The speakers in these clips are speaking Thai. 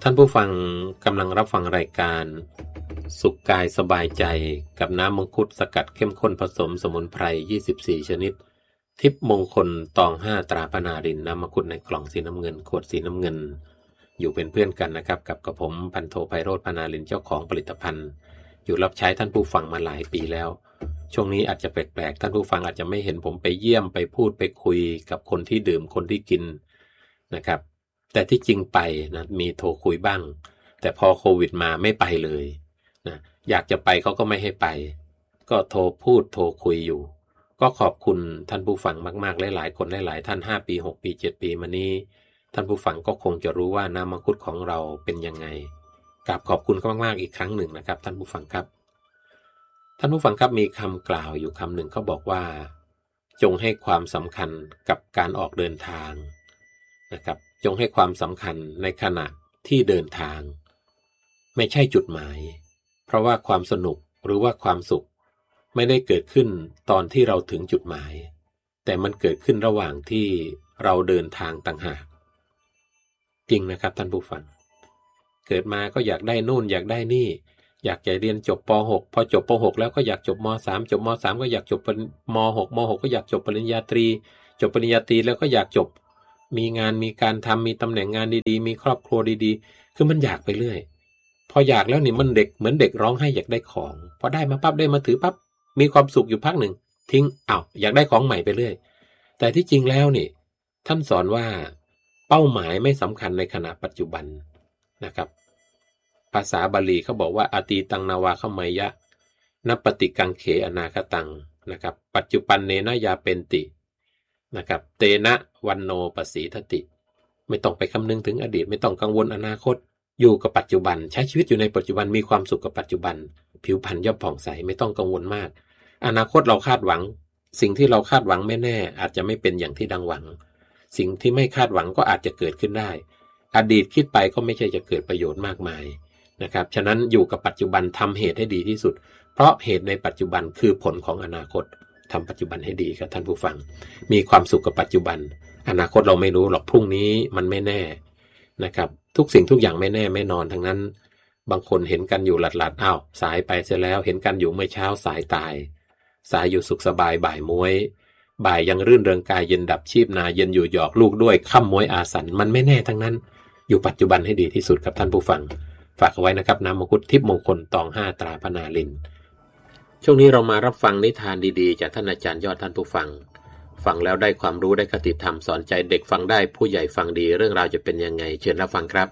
ท่านผู้ฟังกำลังรับฟังรายการสุขกายสบายใจกับน้ำมังคุดสกัดเข้มข้นผสมสมุนไพร24ชนิดทิพย์มงคลตอง5ตราพนารินน้ำมังคุดในกล่องสีน้ำเงินขวดสีน้ำเงินอยู่เป็นเพื่อนกันนะครับกับผมพันโทไพโรจน์พนารินเจ้าของผลิตภัณฑ์อยู่รับใช้ท่านผู้ฟังมาหลายปีแล้วช่วงนี้อาจจะแปลกๆท่านผู้ฟังอาจจะไม่เห็นผมไปเยี่ยมไปพูดไปคุยกับคนที่ดื่มคนที่กินนะครับแต่ที่จริงไปนะมีโทรคุยบ้างแต่พอโควิดมาไม่ไปเลยนะอยากจะไปเขาก็ไม่ให้ไปก็โทรพูดโทรคุยอยู่ก็ขอบคุณท่านผู้ฟังมากๆหลายๆคนหลายๆท่าน5ปี6ปี7ปีมานี้ท่านผู้ฟังก็คงจะรู้ว่าน้ำมังคุดของเราเป็นยังไงกราบขอบคุณมากๆอีกครั้งหนึ่งนะครับท่านผู้ฟังครับท่านผู้ฟังครับมีคำกล่าวอยู่คำหนึ่งเขาบอกว่าจงให้ความสำคัญกับการออกเดินทางนะครับจงให้ความสำคัญในขณะที่เดินทางไม่ใช่จุดหมายเพราะว่าความสนุกหรือว่าความสุขไม่ได้เกิดขึ้นตอนที่เราถึงจุดหมายแต่มันเกิดขึ้นระหว่างที่เราเดินทางต่างหากจริงนะครับท่านผู้ฟังเกิดมาก็อยากได้นู่นอยากได้นี่อยากจะเรียนจบป .6 พอจบป .6 แล้วก็อยากจบม .3 จบม .3 ก็อยากจบม .6 ม .6 ก็อยากจบปริญญาตรีจบปริญญาตรีแล้วก็อยากจบมีงานมีการทำมีตำแหน่งงานดีๆมีครอบครัวดีๆคือมันอยากไปเรื่อยพออยากแล้วนี่มันเด็กเหมือนเด็กร้องให้อยากได้ของพอได้มาปั๊บได้มาถือปั๊บมีความสุขอยู่พักหนึ่งทิ้งอยากได้ของใหม่ไปเรื่อยแต่ที่จริงแล้วนี่ท่านสอนว่าเป้าหมายไม่สำคัญในขณะปัจจุบันนะครับภาษาบาลีเขาบอกว่าอตีตังนาวาขมัยยะนปฏิกังเขอนาคตังนะครับปัจจุบันเนนะยาเป็นตินะครับเตนะวันโนปสีทติไม่ต้องไปคำนึงถึงอดีตไม่ต้องกังวลอนาคตอยู่กับปัจจุบันใช้ชีวิตอยู่ในปัจจุบันมีความสุขกับปัจจุบันผิวพรรณย่อมผ่องใสไม่ต้องกังวลมากอนาคตเราคาดหวังสิ่งที่เราคาดหวังไม่แน่อาจจะไม่เป็นอย่างที่ดังหวังสิ่งที่ไม่คาดหวังก็อาจจะเกิดขึ้นได้อดีตคิดไปก็ไม่ใช่จะเกิดประโยชน์มากมายนะครับฉะนั้นอยู่กับปัจจุบันทำเหตุให้ดีที่สุดเพราะเหตุในปัจจุบันคือผลของอนาคตทำปัจจุบันให้ดีครับท่านผู้ฟังมีความสุขกับปัจจุบันอนาคตเราไม่รู้หรอกพรุ่งนี้มันไม่แน่นะครับทุกสิ่งทุกอย่างไม่แน่ไม่นอนทั้งนั้นบางคนเห็นกันอยู่หลัดๆสายไปเสียแล้วเห็นกันอยู่เมื่อเช้าสายตายสายอยู่สุขสบายบ่ายม้วยบ่ายยังรื่นเริงกายเย็นดับชีพนาเย็นอยู่หยอกลูกด้วยค่ำม้วยอาสันมันไม่แน่ทั้งนั้นอยู่ปัจจุบันให้ดีที่สุดครับท่านผู้ฟังฝากเอาไว้นะครับน้ำมังคุดทิพย์มงคลตอง5ตราพนารินช่วงนี้เรามารับฟังนิทานดีๆจากท่านอาจารย์ยอดท่านผู้ฟังฟังแล้วได้ความรู้ได้คติธรรมสอนใจเด็กฟังได้ผู้ใหญ่ฟังดีเรื่องราวจะเป็นยังไงเชิญรับฟังครับ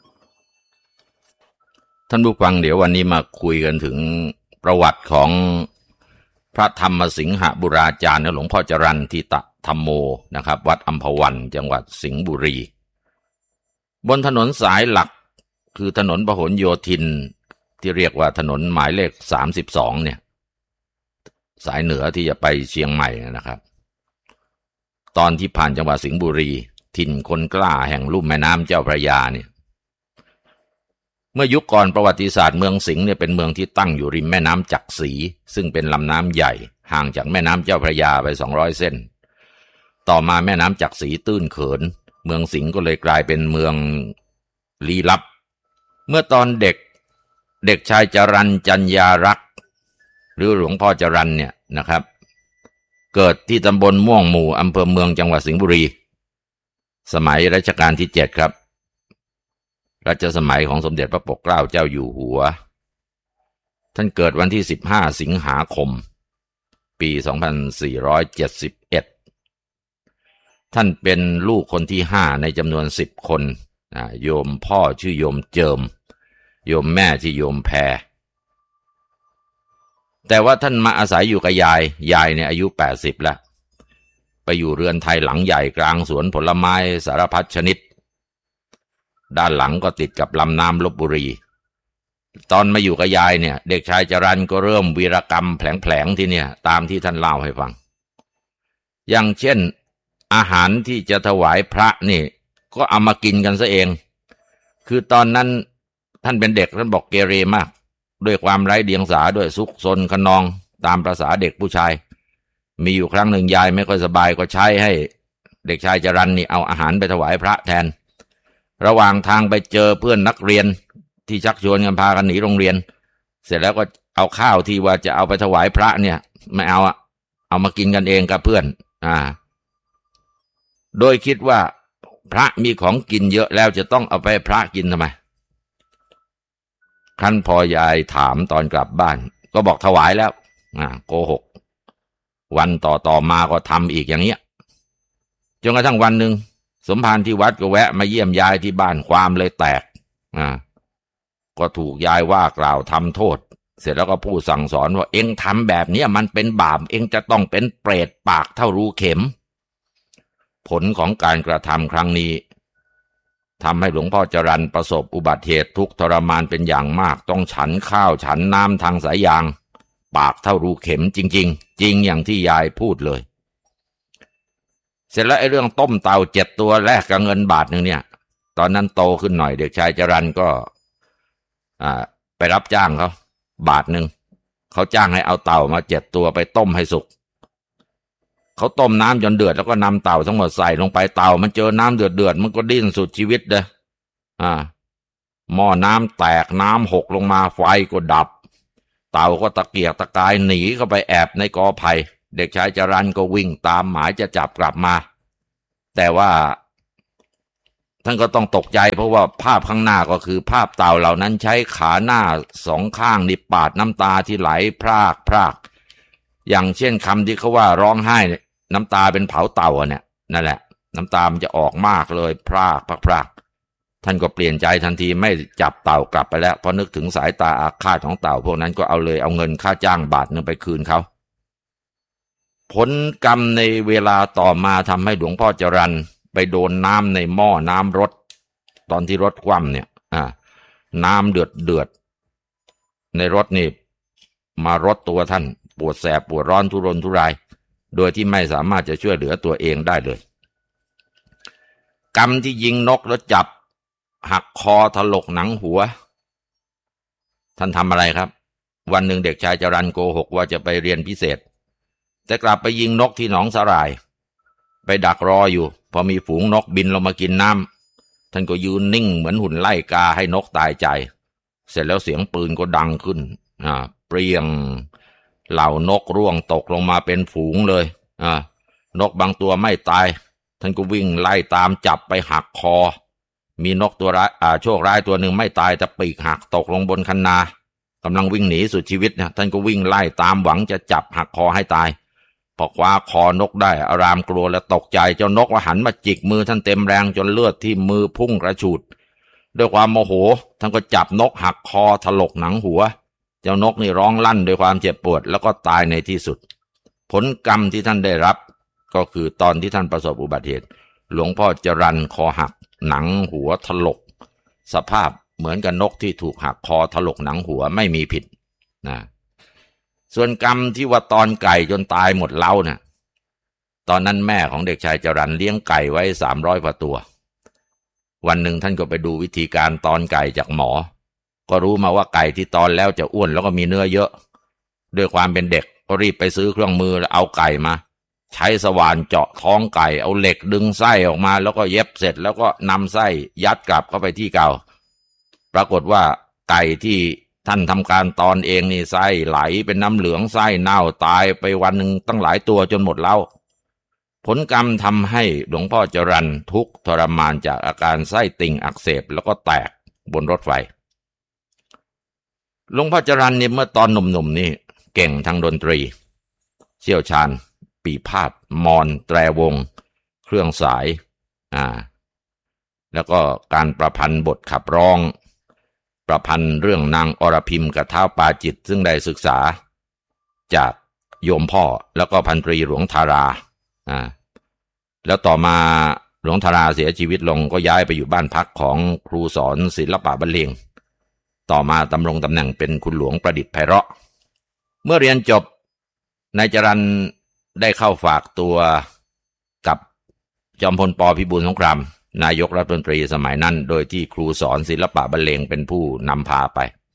ท่านผู้ฟังเดี๋ยววันนี้มาคุยกันถึงประวัติของพระธรรมสิงหบุราจารย์หลวงพ่อจรัญทิตธรรมโมนะครับวัดอัมพวันจังหวัดสิงห์บุรีบนถนนสายหลักคือถนนพหลโยธินที่เรียกว่าถนนหมายเลข32เนี่ยสายเหนือที่จะไปเชียงใหม่นะครับตอนที่ผ่านจังหวัดสิงห์บุรีถิ่นคนกล้าแห่งลุ่มแม่น้ำเจ้าพระยาเนี่ยเมื่อยุคก่อนประวัติศาสตร์เมืองสิงห์เนี่ยเป็นเมืองที่ตั้งอยู่ริมแม่น้ำจักรีซึ่งเป็นลำน้ำใหญ่ห่างจากแม่น้ำเจ้าพระยาไป200เส้นต่อมาแม่น้ำจักรีตื้นเขินเมืองสิงห์ก็เลยกลายเป็นเมืองลี้ลับเมื่อตอนเด็กชายจรัญจัญญารักษ์หรือหลวงพ่อจรัญเนี่ยนะครับเกิดที่ตำบลม่วงหมู่อำเภอเมืองจังหวัดสิงห์บุรีสมัยรัชกาลที่7ครับรัชสมัยของสมเด็จพระปกเกล้าเจ้าอยู่หัวท่านเกิดวันที่15สิงหาคมปี2471ท่านเป็นลูกคนที่5ในจำนวน10คนโยมพ่อชื่อโยมเจิมโยมแม่ชื่อโยมแพรแต่ว่าท่านมาอาศัยอยู่กับยายเนี่ยอายุ80แล้วไปอยู่เรือนไทยหลังใหญ่กลางสวนผลไม้สารพัดชนิดด้านหลังก็ติดกับลำน้ำลพบุรีตอนมาอยู่กับยายเนี่ยเด็กชายจรัญก็เริ่มวีรกรรมแผลงๆที่เนี่ยตามที่ท่านเล่าให้ฟังอย่างเช่นอาหารที่จะถวายพระนี่ก็เอามากินกันซะเองคือตอนนั้นท่านเป็นเด็กท่านบอกเกเรมากด้วยความไร้เดียงสาด้วยซุกซนขนองตามประสาเด็กผู้ชายมีอยู่ครั้งหนึ่งยายไม่ค่อยสบายก็ใช้ให้เด็กชายจรัญนี่เอาอาหารไปถวายพระแทนระหว่างทางไปเจอเพื่อนนักเรียนที่ชักชวนกันพากันหนีโรงเรียนเสร็จแล้วก็เอาข้าวที่ว่าจะเอาไปถวายพระเนี่ยไม่เอาเอามากินกันเองกับเพื่อนโดยคิดว่าพระมีของกินเยอะแล้วจะต้องเอาไปพระกินทำไมครั้นพอยายถามตอนกลับบ้านก็บอกถวายแล้วโกหกวันต่อมาก็ทำอีกอย่างเงี้ยจนกระทั่งวันหนึ่งสมภารที่วัดก็แวะมาเยี่ยมยายที่บ้านความเลยแตกก็ถูกยายว่ากล่าวทำโทษเสร็จแล้วก็พูดสั่งสอนว่าเอ็งทำแบบนี้มันเป็นบาปเอ็งจะต้องเป็นเปรตปากเท่ารูเข็มผลของการกระทำครั้งนี้ทำให้หลวงพ่อจรัญประสบอุบัติเหตุทุกข์ทรมานเป็นอย่างมากต้องฉันข้าวฉันน้ำทางสายยางปากเท่ารูเข็มจริงๆจริงอย่างที่ยายพูดเลยเสร็จแล้วไอ้เรื่องต้มเต่า7 ตัวแลกกับเงินบาทนึงเนี่ยตอนนั้นโตขึ้นหน่อยเด็กชายจรัญก็ไปรับจ้างเขาบาทนึงเขาจ้างให้เอาเต่ามา7 ตัวไปต้มให้สุกเขาต้มน้ำจนเดือดแล้วก็นำเต่าทั้งหมดใส่ลงไปเต่ามันเจอน้ำเดือดมันก็ดิ้นสุดชีวิตเลยหม้อน้ำแตกน้ำหกลงมาไฟก็ดับเต่าก็ตะเกียกตะกายหนีเข้าไปแอบในกอไผ่เด็กชายจรัญก็วิ่งตามหมายจะจับกลับมาแต่ว่าท่านก็ต้องตกใจเพราะว่าภาพข้างหน้าก็คือภาพเต่าเหล่านั้นใช้ขาหน้า2 ข้างนี่ปาดน้ำตาที่ไหลพรากอย่างเช่นคำที่เขาว่าร้องไห้น้ำตาเป็นเผาเต่าเนี่ยนั่นแหละน้ำตามันจะออกมากเลยพรากท่านก็เปลี่ยนใจทันทีไม่จับเต่ากลับไปแล้วเพราะนึกถึงสายตาอาฆาตของเต่าพวกนั้นก็เอาเงินค่าจ้างบาทนึงไปคืนเขาผลกรรมในเวลาต่อมาทำให้หลวงพ่อจรัญไปโดนน้ำในหม้อน้ำรถตอนที่รถคว่ำเนี่ยน้ำเดือดในรถนี่มารดตัวท่านปวดแสบปวดร้อนทุรนทุรายโดยที่ไม่สามารถจะช่วยเหลือตัวเองได้เลยกรรมที่ยิงนกแล้วจับหักคอถลกหนังหัวท่านทำอะไรครับวันหนึ่งเด็กชายจรัญโกหกว่าจะไปเรียนพิเศษแต่กลับไปยิงนกที่หนองสาหร่ายไปดักรออยู่พอมีฝูงนกบินลงมากินน้ำท่านก็ยืนนิ่งเหมือนหุ่นไล่กาให้นกตายใจเสร็จแล้วเสียงปืนก็ดังขึ้นเปรี้ยงเหล่านกร่วงตกลงมาเป็นฝูงเลยนกบางตัวไม่ตายท่านก็วิ่งไล่ตามจับไปหักคอมีนกตัวร้ายโชคร้ายตัวหนึ่งไม่ตายแต่ปีกหักตกลงบนคันนากำลังวิ่งหนีสุดชีวิตท่านก็วิ่งไล่ตามหวังจะจับหักคอให้ตายพอคว้าคอนกได้อารามกลัวและตกใจเจ้านกหันมาจิกมือท่านเต็มแรงจนเลือดที่มือพุ่งกระฉูดด้วยความโมโหท่านก็จับนกหักคอถลกหนังหัวเจ้านกนี่ร้องลั่นด้วยความเจ็บปวดแล้วก็ตายในที่สุดผลกรรมที่ท่านได้รับก็คือตอนที่ท่านประสบอุบัติเหตุหลวงพ่อจรัญคอหักหนังหัวถลกสภาพเหมือนกับนกที่ถูกหักคอถลกหนังหัวไม่มีผิดส่วนกรรมที่ว่าตอนไก่จนตายหมดเล้าเนี่ยตอนนั้นแม่ของเด็กชายจรัญเลี้ยงไก่ไว้300 กว่าตัววันหนึ่งท่านก็ไปดูวิธีการตอนไก่จากหมอก็รู้มาว่าไก่ที่ตอนแล้วจะอ้วนแล้วก็มีเนื้อเยอะด้วยความเป็นเด็กก็รีบไปซื้อเครื่องมือแล้วเอาไก่มาใช้สว่านเจาะท้องไก่เอาเหล็กดึงไส้ออกมาแล้วก็เย็บเสร็จแล้วก็นำไส้ยัดกลับเข้าไปที่เก่าปรากฏว่าไก่ที่ท่านทำการตอนเองนี่ไส้ไหลเป็นน้ำเหลืองไส้เน่าตายไปวันหนึ่งตั้งหลายตัวจนหมดเล้าผลกรรมทำให้หลวงพ่อจรัญทุกข์ทรมานจากอาการไส้ติ่งอักเสบแล้วก็แตกบนรถไฟหลวงพ่อจรัญเนี่ยเมื่อตอนหนุ่มๆนี่เก่งทางดนตรีเชี่ยวชาญปีพาทย์มอนแตรวงเครื่องสายแล้วก็การประพันธ์บทขับร้องประพันธ์เรื่องนางอรพิมกับท้าวปาจิตซึ่งได้ศึกษาจากโยมพ่อแล้วก็พันตรีหลวงธาราแล้วต่อมาหลวงธาราเสียชีวิตลงก็ย้ายไปอยู่บ้านพักของครูสอนศิลปะบรรเลงต่อมาดำรงตำแหน่งเป็นคุณหลวงประดิษฐ์ไพเราะเมื่อเรียนจบนายจรัญได้เข้าฝากตัวกับจอมพล ป.พิบูลสงครามนายกรัฐมนตรีสมัยนั้นโดยที่ครูสอนศิลปะบรรเลงเป็นผู้นำพา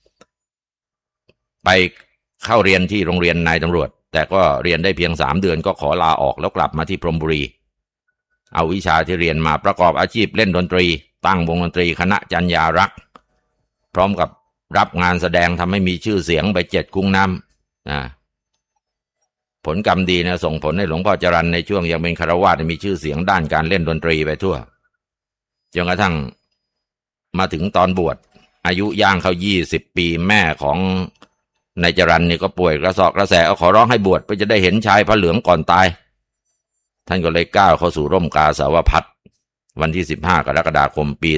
ไปเข้าเรียนที่โรงเรียนนายตำรวจแต่ก็เรียนได้เพียง3 เดือนก็ขอลาออกแล้วกลับมาที่พรหมบุรีเอาวิชาที่เรียนมาประกอบอาชีพเล่นดนตรีตั้งวงดนตรีคณะจัญญารักษ์พร้อมกับรับงานแสดงทำให้มีชื่อเสียงไป7 กุ้งน้ำผลกรรมดีนะส่งผลให้หลวงพ่อจรัญในช่วงยังเป็นฆราวาสมีชื่อเสียงด้านการเล่นดนตรีไปทั่วจนกระทั่งมาถึงตอนบวชอายุย่างเข้า20 ปีแม่ของนายจรัญนี่ก็ป่วยกระสอบกระแสขอร้องให้บวชเพื่อจะได้เห็นชายพระเหลืองก่อนตายท่านก็เลยก้าวเข้าสู่ร่มกาสาวพัสวันที่15 กรกฎาคมปี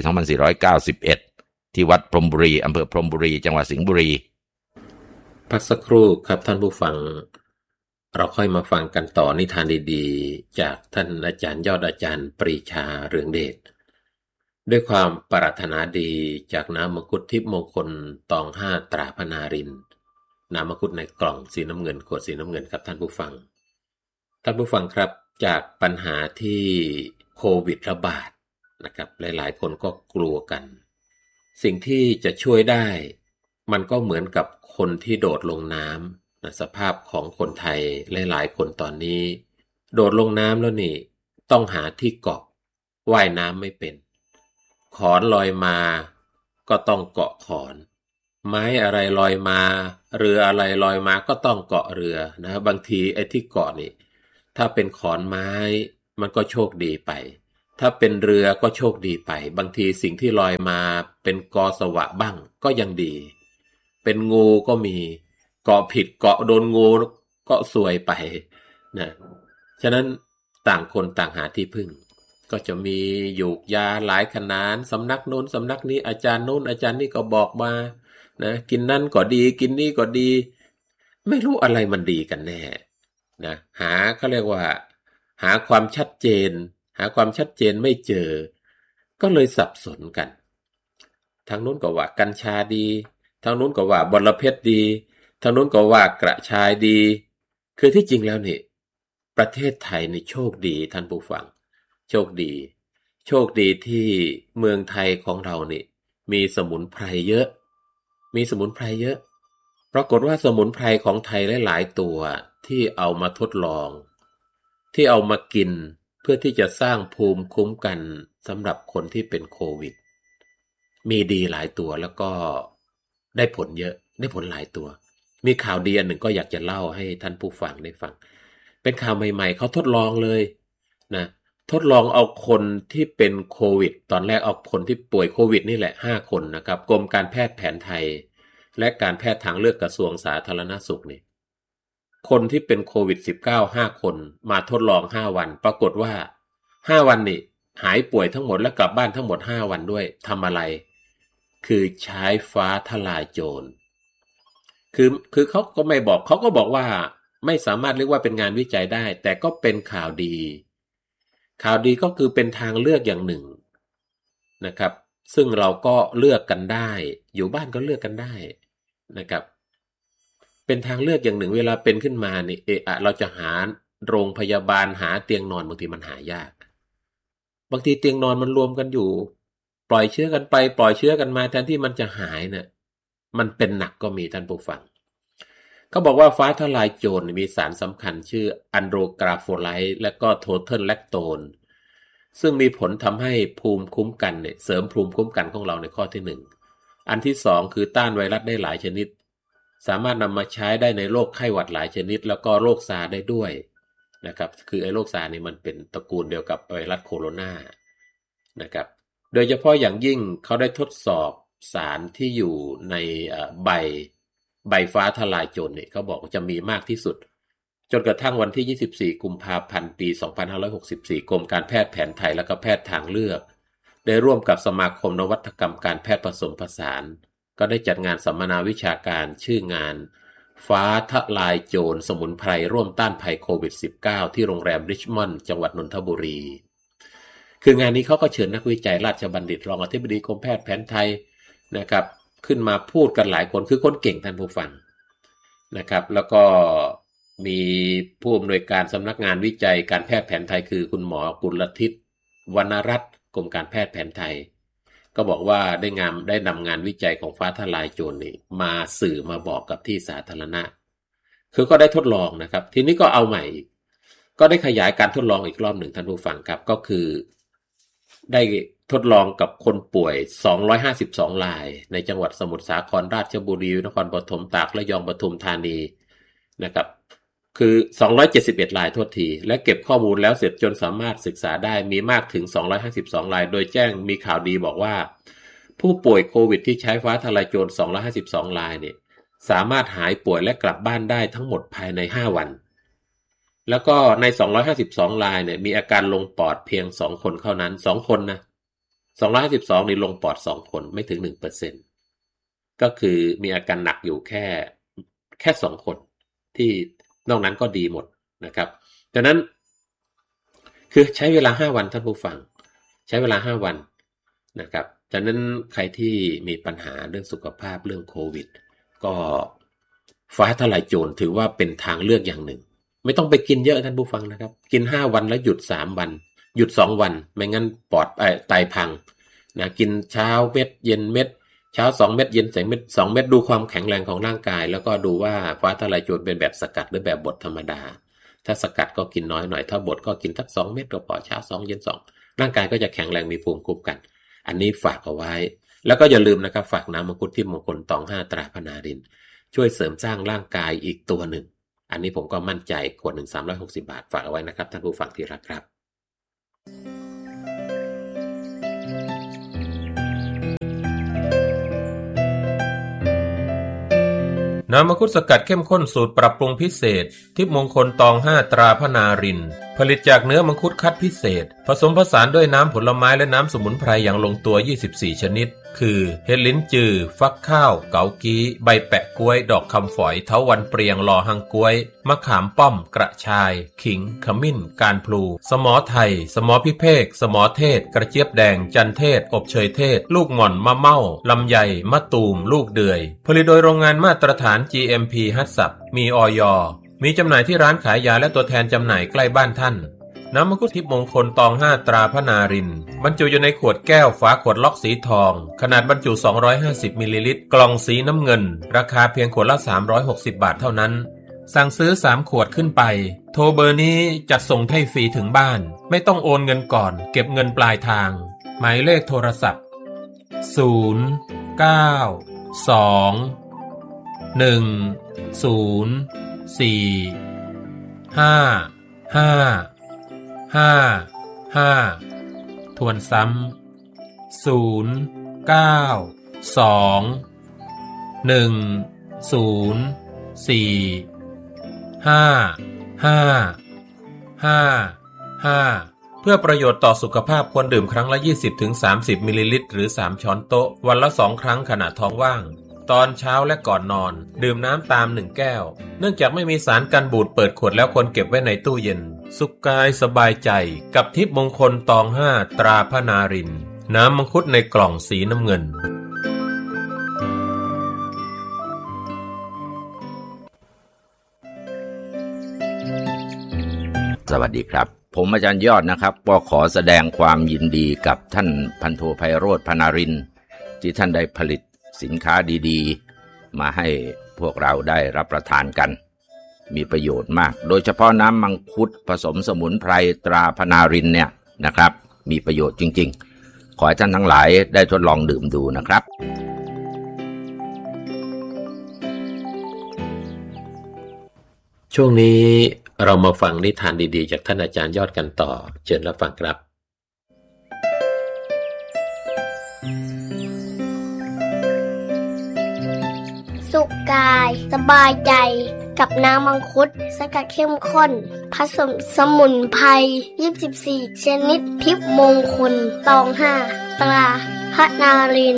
2491ที่วัดพรหมบุรีอำเภอพรหมบุรีจังหวัดสิงห์บุรีพักสักครู่ครับท่านผู้ฟังเราค่อยมาฟังกันต่อนิทานดีๆจากท่านอาจารย์ยอดอาจารย์ปรีชาเรืองเดชด้วยความปรารถนาดีจากน้ำมังคุดทิพย์มงคลตอง5ตราพนารินน้ำมังคุดในกล่องสีน้ำเงินขวดสีน้ำเงินครับท่านผู้ฟังครับจากปัญหาที่โควิดระบาดนะครับหลายๆคนก็กลัวกันสิ่งที่จะช่วยได้มันก็เหมือนกับคนที่โดดลงน้ำนะสภาพของคนไทยหลายๆคนตอนนี้โดดลงน้ำแล้วนี่ต้องหาที่เกาะว่ายน้ำไม่เป็นขอนลอยมาก็ต้องเกาะขอนไม้อะไรลอยมาเรืออะไรลอยมาก็ต้องเกาะเรือนะบางทีไอ้ที่เกาะนี่ถ้าเป็นขอนไม้มันก็โชคดีไปถ้าเป็นเรือก็โชคดีไปบางทีสิ่งที่ลอยมาเป็นกอสวะบ้างก็ยังดีเป็นงูก็มีเกาะผิดเกาะโดนงูก็ซวยไปนะฉะนั้นต่างคนต่างหาที่พึ่งก็จะมีหยูกยาหลายขนานสำนักโน้นสำนักนี้อาจารย์โน้นอาจารย์นี่ก็บอกมานะกินนั่นก็ดีกินนี่ก็ดีไม่รู้อะไรมันดีกันแน่นะเขาเรียกว่าหาความชัดเจนไม่เจอก็เลยสับสนกันทางโน้นก็ว่ากัญชาดีทางโน้นก็ว่าบรเพชรดีทางโน้นก็ว่ากระชายดีคือที่จริงแล้วนี่ประเทศไทยนี่โชคดีท่านผู้ฟังโชคดีที่เมืองไทยของเรานี่มีสมุนไพรเยอะปรากฏว่าสมุนไพรของไทยหลายๆตัวที่เอามาทดลองที่เอามากินเพื่อที่จะสร้างภูมิคุ้มกันสำหรับคนที่เป็นโควิดมีดีหลายตัวแล้วก็ได้ผลเยอะได้ผลหลายตัวมีข่าวดีอันหนึ่งก็อยากจะเล่าให้ท่านผู้ฟังได้ฟังเป็นข่าวใหม่ๆเขาทดลองเลยนะทดลองเอาคนที่เป็นโควิดตอนแรกเอาคนที่ป่วยโควิดนี่แหละ5 คนนะครับกรมการแพทย์แผนไทยและการแพทย์ทางเลือกกระทรวงสาธารณสุขนี่คนที่เป็นโควิด19 5 คนมาทดลอง5 วันปรากฏว่า5 วันนี่หายป่วยทั้งหมดและกลับบ้านทั้งหมด5 วันด้วยทำอะไรคือใช้ฟ้าทลายโจรคือเขาก็ไม่บอกเขาก็บอกว่าไม่สามารถเรียกว่าเป็นงานวิจัยได้แต่ก็เป็นข่าวดีก็คือเป็นทางเลือกอย่างหนึ่งนะครับซึ่งเราก็เลือกกันได้อยู่บ้านก็เลือกกันได้นะครับเป็นทางเลือกอย่างหนึ่งเวลาเป็นขึ้นมานี่เราจะหาโรงพยาบาลหาเตียงนอนบางทีมันหายากบางทีเตียงนอนมันรวมกันอยู่ปล่อยเชื้อกันไปปล่อยเชื้อกันมาแทนที่มันจะหายเนี่ยมันเป็นหนักก็มีท่านผู้ฟังเขาบอกว่าฟ้าทลายโจรมีสารสำคัญชื่ออันโดรกราโฟไลต์และก็โทเทิลแลคโตนซึ่งมีผลทำให้ภูมิคุ้มกันเนี่ยเสริมภูมิคุ้มกันของเราในข้อที่1อันที่2คือต้านไวรัสได้หลายชนิดสามารถนำมาใช้ได้ในโรคไข้หวัดหลายชนิดแล้วก็โรคซาร์ได้ด้วยนะครับคือไอ้โรคซาร์นี่มันเป็นตระกูลเดียวกับไวรัสโคโรนานะครับโดยเฉพาะอย่างยิ่งเขาได้ทดสอบสารที่อยู่ในใบฟ้าทลายโจรเนี่ยเขาบอกว่าจะมีมากที่สุดจนกระทั่งวันที่24 กุมภาพันธ์ปี 2564กรมการแพทย์แผนไทยและก็แพทย์ทางเลือกได้ร่วมกับสมาคมนวัตกรรมการแพทย์ผสมผสานก็ได้จัดงานสัมมนาวิชาการชื่องานฟ้าทลายโจรสมุนไพรร่วมต้านภัยโควิด -19 ที่โรงแรมริชมอนด์จังหวัดนนทบุรีคืองานนี้เขาก็เชิญนักวิจัยราชบัณฑิตรองอธิบดีกรมแพทย์แผนไทยนะครับขึ้นมาพูดกันหลายคนคือคนเก่งท่านผู้ฟังนะครับแล้วก็มีผู้อำนวยการสำนักงานวิจัยการแพทย์แผนไทยคือคุณหมอกุลทิศวรรณรัตน์กรมการแพทย์แผนไทยก็บอกว่าได้นำงานวิจัยของฟ้าทลายโจรนี่มาสื่อมาบอกกับที่สาธารณะคือก็ได้ทดลองนะครับทีนี้ก็เอาใหม่ก็ได้ขยายการทดลองอีกรอบหนึ่งท่านผู้ฟังครับก็คือได้ทดลองกับคนป่วย252รายในจังหวัดสมุทรสาครราชบุรีนครปฐมตากระยองปทุมธานีนะครับคือ271รายโทษทีและเก็บข้อมูลแล้วเสร็จจนสามารถศึกษาได้มีมากถึง252รายโดยแจ้งมีข่าวดีบอกว่าผู้ป่วยโควิดที่ใช้ฟ้าทลายโจร252รายเนี่ยสามารถหายป่วยและกลับบ้านได้ทั้งหมดภายใน5วันแล้วก็ใน252รายเนี่ยมีอาการลงปอดเพียง2คนเท่านั้น2คนนะ252นี่ลงปอด2คนไม่ถึง 1% ก็คือมีอาการหนักอยู่แค่2คนที่นอกนั้นก็ดีหมดนะครับดังนั้นคือใช้เวลา5วันท่านผู้ฟังใช้เวลา5วันนะครับดังนั้นใครที่มีปัญหาเรื่องสุขภาพเรื่องโควิดก็ฟ้าทลายโจรถือว่าเป็นทางเลือกอย่างหนึ่งไม่ต้องไปกินเยอะท่านผู้ฟังนะครับกิน5วันแล้วหยุด3วันหยุด2วันไม่งั้นปอดไตพังนะกินเช้าเม็ดเย็นเม็ดเช้า2เม็ดเย็น2เม็ดดูความแข็งแรงของร่างกายแล้วก็ดูว่าฟ้าทลายโจรเป็นแบบสกัดหรือแบบบดธรรมดาถ้าสกัดก็กินน้อยหน่อยถ้าบดก็กินสัก2เม็ดก็พอเช้า2เย็น2ร่างกายก็จะแข็งแรงมีภูมิคุ้มกันอันนี้ฝากเอาไว้แล้วก็อย่าลืมนะครับฝากน้ำมังคุดทิพย์มงคลตอง5ตราพนารินช่วยเสริมสร้างร่างกายอีกตัวหนึ่งอันนี้ผมก็มั่นใจขวด1 360 บาทฝากเอาไว้นะครับท่านผู้ฟังที่รักครับน้ำมังคุดสกัดเข้มข้นสูตรปรับปรุงพิเศษทิพย์มงคลตอง5ตราพนารินผลิตจากเนื้อมังคุดคัดพิเศษผสมผสานด้วยน้ำผลไม้และน้ำสมุนไพรอย่างลงตัว24ชนิดคือเห็ดลิ้นจือฟักข้าวเกากี้ใบแปะกล้วยดอกคำฝอยเถาวัลย์เปรียงลอหังกล้วยมะขามป้อมกระชายขิงขมิ้นการพลูสมอไทยสมอพิเภกสมอเทศกระเจี๊ยบแดงจันเทศอบเชยเทศลูกหม่อนมะเม่าลำไยมะตูมลูกเดือยผลิตโดยโรงงานมาตรฐาน GMP ฮัตสับมีอย.มีจำหน่ายที่ร้านขายยาและตัวแทนจำหน่ายใกล้บ้านท่านน้ำมังคุดทิพย์มงคลตอง5ตราพนารินบรรจุอยู่ในขวดแก้วฝาขวดล็อกสีทองขนาดบรรจุ250มิลลิลิตรกล่องสีน้ำเงินราคาเพียงขวดละ360บาทเท่านั้นสั่งซื้อ3ขวดขึ้นไปโทรเบอร์นี้จัดส่งให้ฟรีถึงบ้านไม่ต้องโอนเงินก่อนเก็บเงินปลายทางหมายเลขโทรศัพท์0 9 2 1 0 4 5 5 5 ทวนซ้ำ0 9 2 1 0 4 5 5 5 เพื่อประโยชน์ต่อสุขภาพควรดื่มครั้งละ 20-30 มิลลิลิตรหรือ3ช้อนโต๊ะวันละ2ครั้งขณะท้องว่างตอนเช้าและก่อนนอนดื่มน้ำตาม1แก้วเนื่องจากไม่มีสารกันบูดเปิดขวดแล้วควรเก็บไว้ในตู้เย็นสุขกายสบายใจกับทิพย์มงคลตอง5ตราพนารินน้ำมังคุดในกล่องสีน้ำเงินสวัสดีครับผมอาจารย์ยอดนะครับก็ขอแสดงความยินดีกับท่านพันโทไพโรจน์พนารินที่ท่านได้ผลิตสินค้าดีๆมาให้พวกเราได้รับประทานกันมีประโยชน์มากโดยเฉพาะน้ำมังคุดผสมสมุนไพรตราพนารินเนี่ยนะครับมีประโยชน์จริงๆขอให้ท่านทั้งหลายได้ทดลองดื่มดูนะครับช่วงนี้เรามาฟังนิทานดีๆจากท่านอาจารย์ยอดกันต่อเชิญรับฟังครับสุขกายสบายใจกับน้ำมังคุดสกัดเข้มข้นผสมสมุนไพร24ชนิดทิพย์มงคลตอง5ตราพนาริน